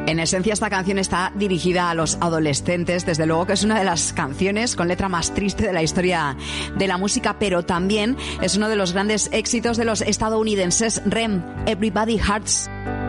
En esencia, esta canción está dirigida a los adolescentes. Desde luego que es una de las canciones con letra más triste de la historia de la música, pero también es uno de los grandes éxitos de los estadounidenses REM, Everybody Hurts.